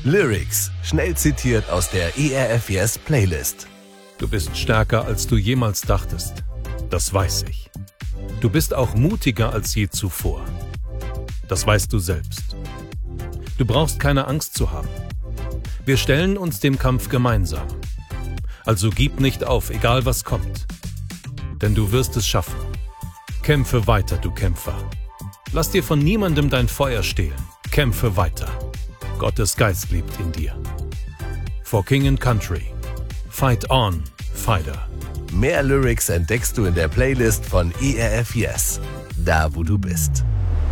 Lyrics, schnell zitiert aus der ERF Yes Playlist. Du bist stärker, als du jemals dachtest. Das weiß ich. Du bist auch mutiger als je zuvor. Das weißt du selbst. Du brauchst keine Angst zu haben. Wir stellen uns dem Kampf gemeinsam. Also gib nicht auf, egal was kommt. Denn du wirst es schaffen. Kämpfe weiter, du Kämpfer. Lass dir von niemandem dein Feuer stehlen. Kämpfe weiter. Gottes Geist lebt in dir. For King and Country. Fight on, Fighter. Mehr Lyrics entdeckst du in der Playlist von ERF Yes, da wo du bist.